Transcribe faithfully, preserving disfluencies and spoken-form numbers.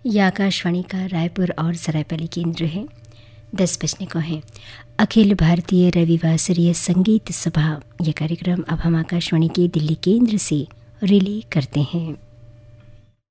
यह आकाशवाणी का रायपुर और सरायपाली केंद्र है। दस बजने को हैं। अखिल भारतीय रविवासरीय संगीत सभा, यह कार्यक्रम अब हम आकाशवाणी के दिल्ली केंद्र से रिले करते हैं।